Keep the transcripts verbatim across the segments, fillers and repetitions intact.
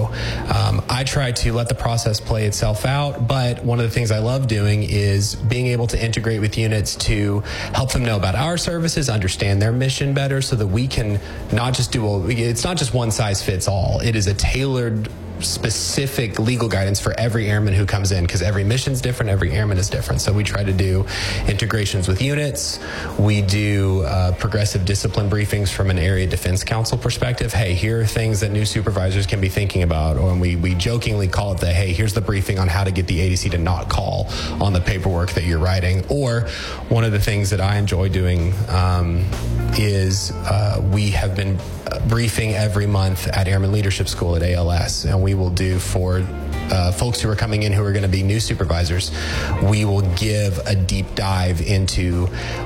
So um, I try to let the process play itself out, but one of the things I love doing is being able to integrate with units to help them know about our services, understand their mission better, so that we can not just do a, it's not just one size fits all. It is a tailored, specific legal guidance for every airman who comes in, because every mission's different, every airman is different. So we try to do integrations with units. We do uh, progressive discipline briefings from an area defense council perspective. Hey, here are things that new supervisors can be thinking about. Or we, we jokingly call it the, hey, here's the briefing on how to get the A D C to not call on the paperwork that you're writing. Or one of the things that I enjoy doing um, is uh, we have been briefing every month at Airman Leadership School at A L S, and we will do for uh, folks who are coming in who are going to be new supervisors, we will give a deep dive into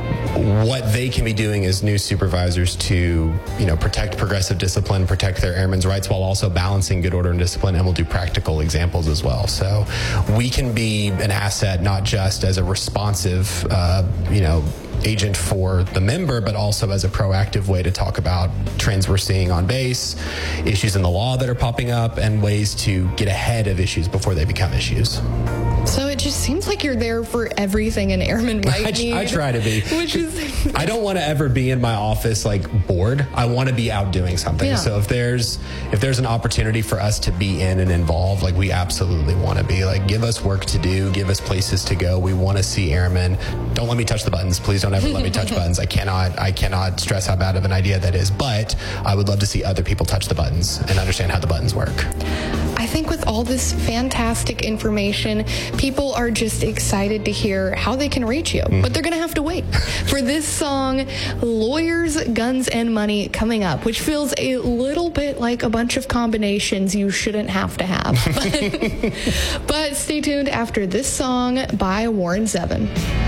what they can be doing as new supervisors to, you know, protect progressive discipline, protect their airmen's rights, while also balancing good order and discipline, and we'll do practical examples as well. So we can be an asset not just as a responsive, uh, you know, agent for the member, but also as a proactive way to talk about trends we're seeing on base, issues in the law that are popping up, and ways to get ahead of issues before they become issues. So it just seems like you're there for everything an airman might I, need. I try to be. Which is, I don't want to ever be in my office like bored. I want to be out doing something. Yeah. So if there's if there's an opportunity for us to be in and involved, like we absolutely want to be. Like, give us work to do, give us places to go. We want to see airmen. Don't let me touch the buttons. Please don't ever let me touch buttons. I cannot I cannot stress how bad of an idea that is. But I would love to see other people touch the buttons and understand how the buttons work. I think with all this fantastic information, people are just excited to hear how they can reach you. Mm. But they're going to have to wait for this song, Lawyers, Guns, and Money, coming up, which feels a little bit like a bunch of combinations you shouldn't have to have. But, but stay tuned after this song by Warren Zevon.